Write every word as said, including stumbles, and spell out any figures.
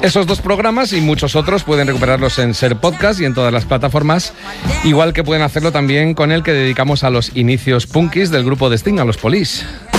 Esos dos programas y muchos otros pueden recuperarlos en Ser Podcast y en todas las plataformas, igual que pueden hacerlo también con el que dedicamos a los inicios punkis del grupo de Sting, a los Police.